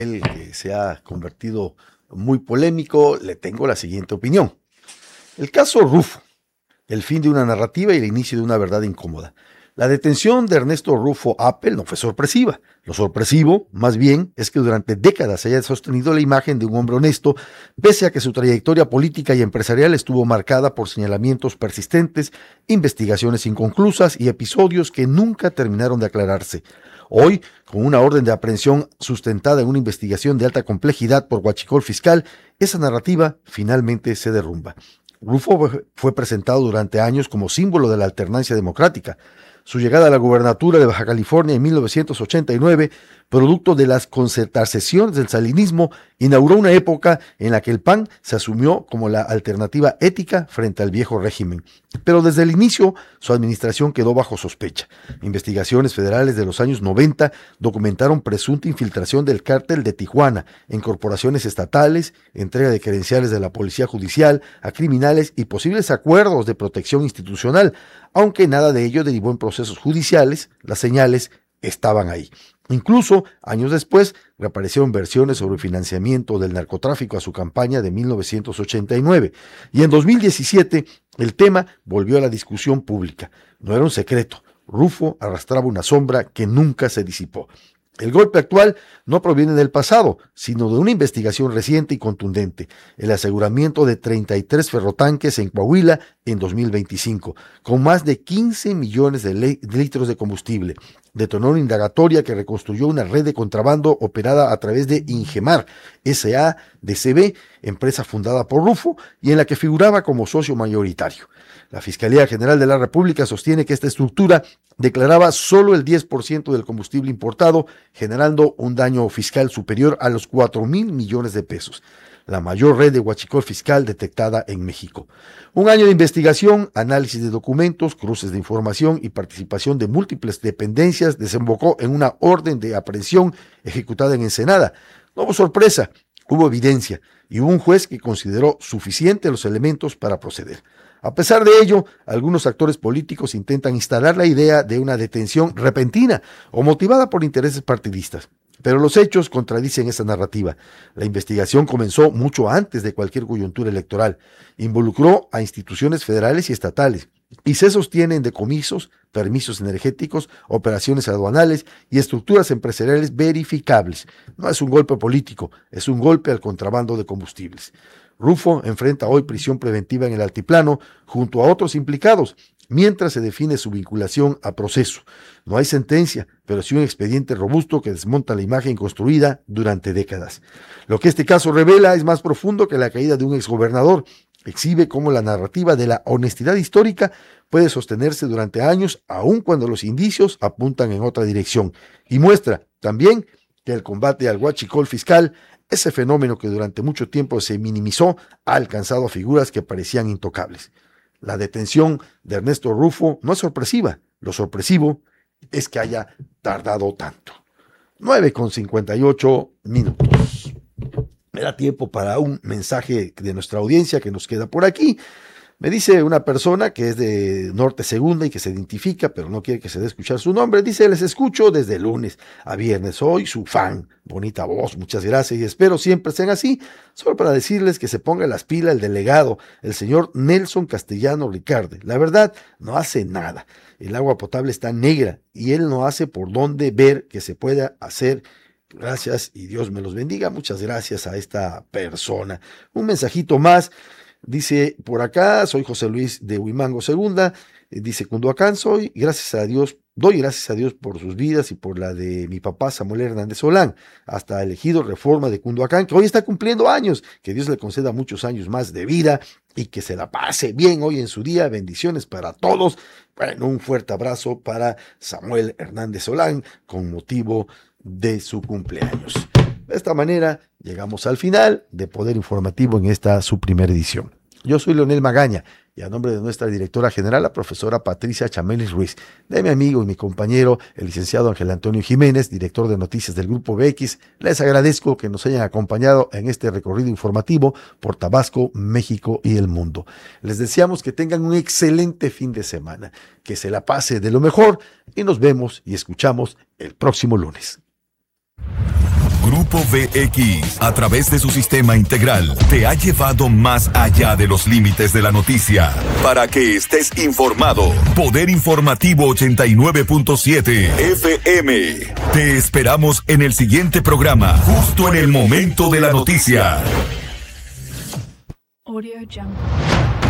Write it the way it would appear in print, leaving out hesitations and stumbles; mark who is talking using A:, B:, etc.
A: el que se ha convertido muy polémico, le tengo la siguiente opinión. El caso Rufo, el fin de una narrativa y el inicio de una verdad incómoda. La detención de Ernesto Rufo Appel no fue sorpresiva. Lo sorpresivo, más bien, es que durante décadas se haya sostenido la imagen de un hombre honesto, pese a que su trayectoria política y empresarial estuvo marcada por señalamientos persistentes, investigaciones inconclusas y episodios que nunca terminaron de aclararse. Hoy, con una orden de aprehensión sustentada en una investigación de alta complejidad por huachicol fiscal, esa narrativa finalmente se derrumba. Rufo fue presentado durante años como símbolo de la alternancia democrática. Su llegada a la gubernatura de Baja California en 1989, producto de las concertaciones del salinismo, inauguró una época en la que el PAN se asumió como la alternativa ética frente al viejo régimen. Pero desde el inicio, su administración quedó bajo sospecha. Investigaciones federales de los años 90 documentaron presunta infiltración del cártel de Tijuana en corporaciones estatales, entrega de credenciales de la policía judicial a criminales y posibles acuerdos de protección institucional, aunque nada de ello derivó en procesos judiciales. Las señales estaban ahí. Incluso, años después, reaparecieron versiones sobre el financiamiento del narcotráfico a su campaña de 1989. Y en 2017, el tema volvió a la discusión pública. No era un secreto. Rufo arrastraba una sombra que nunca se disipó. El golpe actual no proviene del pasado, sino de una investigación reciente y contundente, el aseguramiento de 33 ferrotanques en Coahuila en 2025, con más de 15 millones de litros de combustible. Detonó una indagatoria que reconstruyó una red de contrabando operada a través de Ingemar, S.A.D.C.B., empresa fundada por Rufo y en la que figuraba como socio mayoritario. La Fiscalía General de la República sostiene que esta estructura declaraba solo el 10% del combustible importado, generando un daño fiscal superior a los 4,000 millones de pesos. La mayor red de huachicol fiscal detectada en México. Un año de investigación, análisis de documentos, cruces de información y participación de múltiples dependencias desembocó en una orden de aprehensión ejecutada en Ensenada. No hubo sorpresa, hubo evidencia y hubo un juez que consideró suficientes los elementos para proceder. A pesar de ello, algunos actores políticos intentan instalar la idea de una detención repentina o motivada por intereses partidistas. Pero los hechos contradicen esa narrativa. La investigación comenzó mucho antes de cualquier coyuntura electoral. Involucró a instituciones federales y estatales y se sostiene en decomisos, permisos energéticos, operaciones aduanales y estructuras empresariales verificables. No es un golpe político, es un golpe al contrabando de combustibles. Rufo enfrenta hoy prisión preventiva en el altiplano junto a otros implicados, mientras se define su vinculación a proceso. No hay sentencia, pero sí un expediente robusto que desmonta la imagen construida durante décadas. Lo que este caso revela es más profundo que la caída de un exgobernador. Exhibe cómo la narrativa de la honestidad histórica puede sostenerse durante años, aun cuando los indicios apuntan en otra dirección. Y muestra también que el combate al huachicol fiscal, ese fenómeno que durante mucho tiempo se minimizó, ha alcanzado a figuras que parecían intocables. La detención de Ernesto Rufo no es sorpresiva. Lo sorpresivo es que haya tardado tanto. 9:58 minutos. Me da tiempo para un mensaje de nuestra audiencia que nos queda por aquí. Me dice una persona que es de Norte Segunda y que se identifica, pero no quiere que se dé a escuchar su nombre. Dice, les escucho desde lunes a viernes. Soy su fan. Bonita voz, muchas gracias y espero siempre sean así. Solo para decirles que se ponga las pilas el delegado, el señor Nelson Castellano Ricardo. La verdad, no hace nada. El agua potable está negra y él no hace por dónde ver que se pueda hacer. Gracias y Dios me los bendiga. Muchas gracias a esta persona. Un mensajito más. Dice por acá, soy José Luis de Huimango Segunda, dice Cunduacán soy, doy gracias a Dios por sus vidas y por la de mi papá Samuel Hernández Solán, hasta elegido Reforma de Cunduacán, que hoy está cumpliendo años, que Dios le conceda muchos años más de vida y que se la pase bien hoy en su día, bendiciones para todos. Bueno, un fuerte abrazo para Samuel Hernández Solán con motivo de su cumpleaños. De esta manera llegamos al final de Poder Informativo en esta su primera edición. Yo soy Leonel Magaña y a nombre de nuestra directora general, la profesora Patricia Chamelis Ruiz, de mi amigo y mi compañero, el licenciado Ángel Antonio Jiménez, director de noticias del Grupo BX, les agradezco que nos hayan acompañado en este recorrido informativo por Tabasco, México y el mundo. Les deseamos que tengan un excelente fin de semana, que se la pase de lo mejor y nos vemos y escuchamos el próximo lunes.
B: Grupo VX, a través de su sistema integral, te ha llevado más allá de los límites de la noticia. Para que estés informado, Poder Informativo 89.7 FM. Te esperamos en el siguiente programa, justo en el momento de la noticia.
C: Audio Jungle.